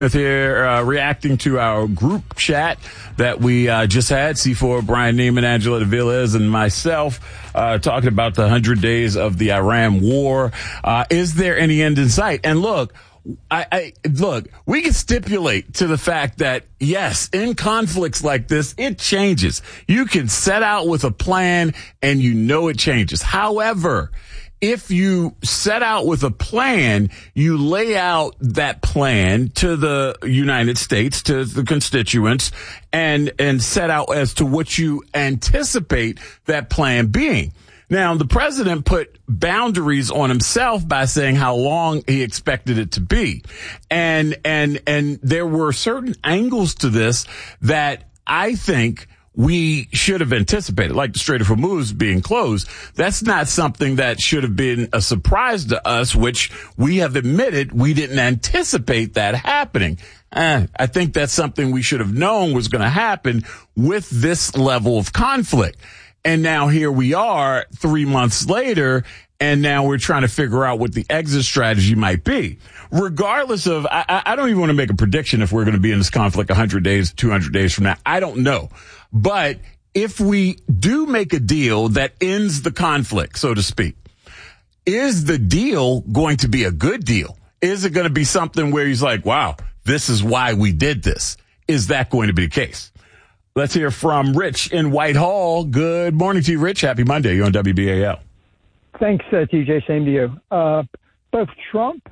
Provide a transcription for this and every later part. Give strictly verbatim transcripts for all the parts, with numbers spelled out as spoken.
Here, uh, reacting to our group chat that we uh, just had. C four, Brian Neiman, Angela Aviles, and myself uh, talking about the one hundred days of the Iran war. Uh, is there any end in sight? And look, I, I look, we can stipulate to the fact that, yes, in conflicts like this, it changes. You can set out with a plan and you know it changes. However, if you set out with a plan, you lay out that plan to the United States, to the constituents, and, and set out as to what you anticipate that plan being. Now, the president put boundaries on himself by saying how long he expected it to be. And, and, and there were certain angles to this that I think we should have anticipated, like the Strait of Hormuz being closed. That's not something that should have been a surprise to us, which we have admitted we didn't anticipate that happening. Eh, I think that's something we should have known was going to happen with this level of conflict. And now here we are three months later, and now we're trying to figure out what the exit strategy might be. Regardless of, I, I don't even want to make a prediction if we're going to be in this conflict one hundred days, two hundred days from now. I don't know. But if we do make a deal that ends the conflict, so to speak, is the deal going to be a good deal? Is it going to be something where he's like, wow, this is why we did this? Is that going to be the case? Let's hear from Rich in Whitehall. Good morning to you, Rich. Happy Monday. You're on W B A L. Thanks, uh, T J. Same to you. Uh, both Trump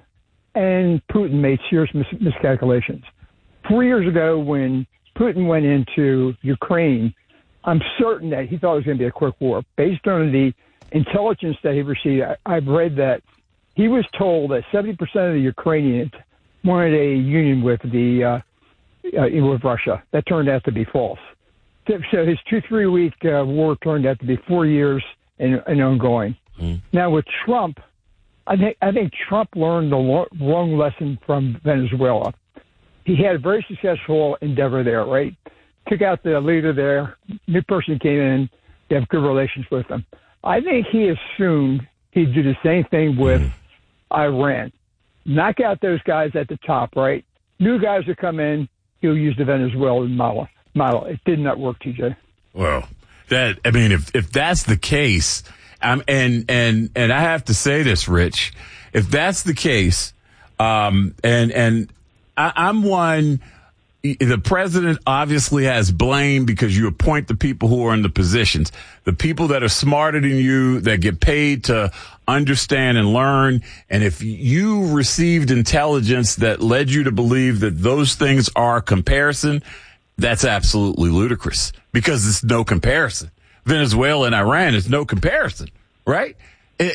and Putin made serious mis- miscalculations. Four years ago, when Putin went into Ukraine, I'm certain that he thought it was going to be a quick war. Based on the intelligence that he received, I, I've read that he was told that seventy percent of the Ukrainians wanted a union with the uh, uh, with Russia. That turned out to be false. So, so his two, three-week uh, war turned out to be four years and, and ongoing. Mm. Now, with Trump, I think, I think Trump learned the lo- wrong lesson from Venezuela. He had a very successful endeavor there, right? Took out the leader there. New person came in. They have good relations with them. I think he assumed he'd do the same thing with mm. Iran. Knock out those guys at the top, right? New guys that come in, he'll use the Venezuelan model. model. It did not work, T J. Well, that I mean, if if that's the case, um, and and and I have to say this, Rich, if that's the case, um, and and I, I'm one. The president obviously has blame because you appoint the people who are in the positions, the people that are smarter than you, that get paid to understand and learn. And if you received intelligence that led you to believe that those things are comparison, that's absolutely ludicrous because it's no comparison. Venezuela and Iran is no comparison, right? And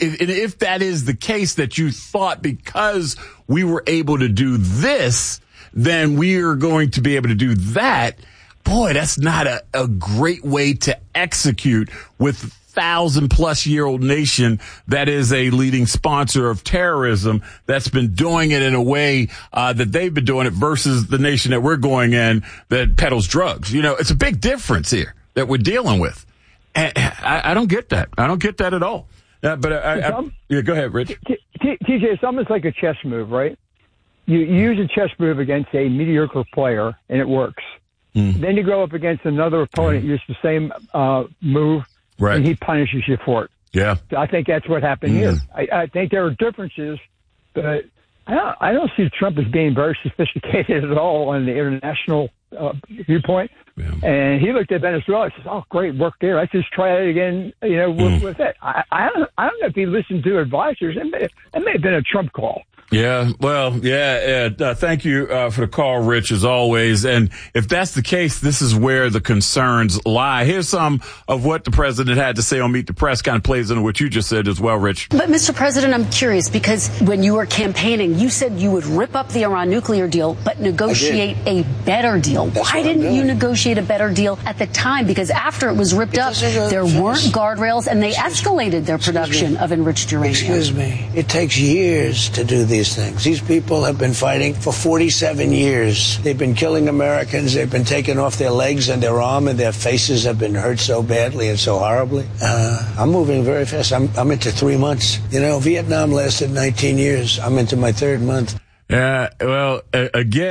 if that is the case that you thought because we were able to do this, then we are going to be able to do that. Boy, that's not a, a great way to execute with a thousand plus year old nation that is a leading sponsor of terrorism that's been doing it in a way uh, that they've been doing it versus the nation that we're going in that peddles drugs. You know, it's a big difference here that we're dealing with. And I, I don't get that. I don't get that at all. Uh, but I, I, I, yeah, go ahead, Rich. T J, it's almost like a chess move, right? You use a chess move against a mediocre player, and it works. Mm. Then you go up against another opponent, mm. use the same uh, move, right. and he punishes you for it. Yeah, so I think that's what happened mm. here. I, I think there are differences, but I don't, I don't see Trump as being very sophisticated at all on the international uh, viewpoint. Yeah. And he looked at Venezuela and says, "Oh, great work there. Let's just try it again." You know, with, mm. with that. I, I don't, I don't know if he listened to advisors. It may, it may have been a Trump call. Yeah, well, yeah, uh, uh, thank you uh, for the call, Rich, as always. And if that's the case, this is where the concerns lie. Here's some of what the president had to say on Meet the Press, kind of plays into what you just said as well, Rich. But, Mister President, I'm curious, because when you were campaigning, you said you would rip up the Iran nuclear deal, but negotiate a better deal. That's Why didn't you negotiate a better deal at the time? Because after it was ripped up, there weren't guardrails, and they escalated their production of enriched uranium. Excuse me. It takes years to do these things. These people have been fighting for forty-seven years. They've been killing Americans. They've been taking off their legs and their arm, and their faces have been hurt so badly and so horribly. Uh, I'm moving very fast. I'm, I'm into three months. You know, Vietnam lasted nineteen years. I'm into my third month. Yeah, well, uh, again.